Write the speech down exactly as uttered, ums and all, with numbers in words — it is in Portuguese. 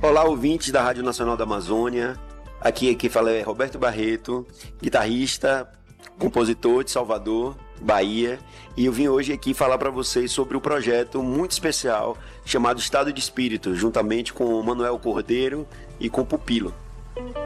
Olá, ouvintes da Rádio Nacional da Amazônia. Aqui quem fala é Roberto Barreto, guitarrista, compositor de Salvador, Bahia. E eu vim hoje aqui falar para vocês sobre um projeto muito especial chamado Estado de Espírito, juntamente com o Manuel Cordeiro e com o Pupilo.